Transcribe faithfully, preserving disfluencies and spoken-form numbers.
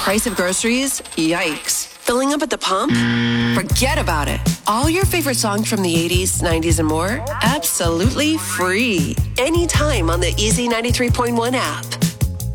price of groceries? Yikes. Filling up at the pump? Forget about it. All your favorite songs from the eighties, nineties, and more? Absolutely free. Anytime on the Easy ninety-three point one app.